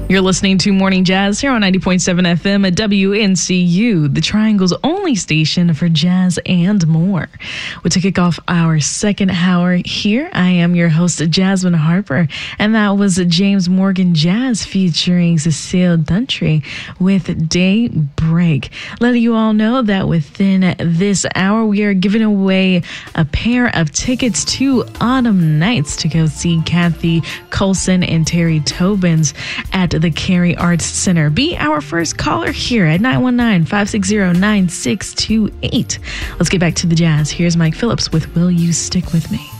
You're listening to Morning Jazz here on 90.7 FM at WNCU, the Triangle's only station for jazz and more. To kick off our second hour here, I am your host, Jasmine Harper, and that was James Morgan Jazz featuring Cecile Duntry with Daybreak. Letting you all know that within this hour, we are giving away a pair of tickets to Autumn Nights to go see Kathy Colson and Terry Tobins at the Cary Arts Center. Be our first caller here at 919-560-9628. Let's get back to the jazz. Here's Mike Phillips with Will You Stick With Me?